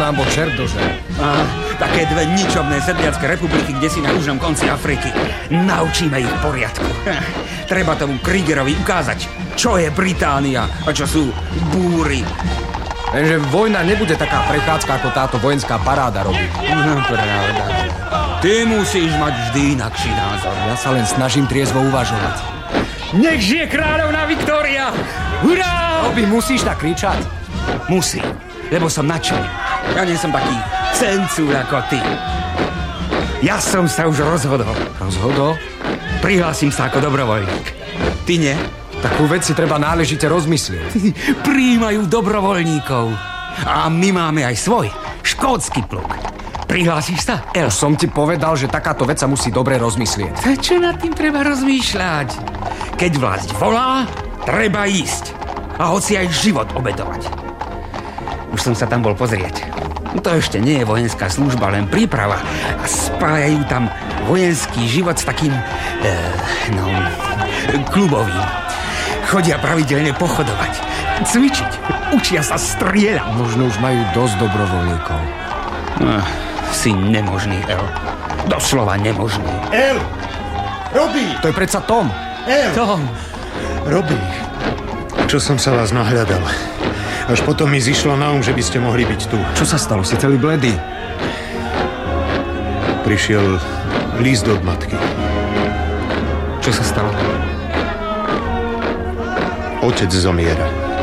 nám bo čert dože. Také dve ničobné sedliacké republiky, kde si na južnom konci Afriky. Naučíme ich poriadku. Treba tomu Kriegerovi ukázať, čo je Británia a čo sú búry. Lenže vojna nebude taká prechádzka, ako táto vojenská paráda robí. No, pravda. Ty musíš mať vždy inakší názor. Ja sa len snažím triezvo uvažovať. Nech žije kráľovná Viktória! Hurá! Robi, musíš tak kričať? Musím, lebo som nadšený. Ja nie som taký cencúr ako ty. Ja som sa už rozhodol. Rozhodol? Prihlásim sa ako dobrovoľník. Ty nie? Takú vec si treba náležite rozmyslieť. Prijímajú dobrovoľníkov. A my máme aj svoj škótsky pluk. Prihlásiš sa, El? Som ti povedal, že takáto vec sa musí dobre rozmyslieť. Čo nad tým treba rozmýšľať? Keď vlast volá, treba ísť. A hoci aj život obetovať. Už som sa tam bol pozrieť. To ešte nie je vojenská služba, len príprava. A spájajú tam vojenský život s takým, klubovým. Chodia pravidelne pochodovať, cvičiť, učia sa strieľať. Možno už majú dosť dobrovoľníkov. Si nemožný, El. Doslova nemožný. El! Robi! To je predsa Tom. El! Tom. Robi, čo som sa vás nahľadal. Až potom mi zišlo na že by ste mohli byť tu. Čo sa stalo? Si celý bledý. Prišiel list od matky. Čo sa stalo? Otec zomiera.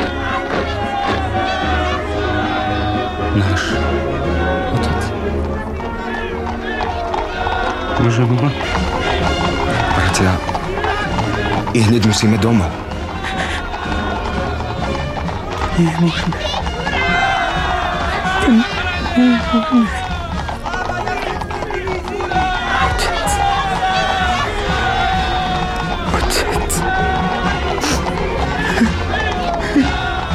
Náš otec. Môže mohla? Bratia, i hneď musíme domov. Nie môžeme.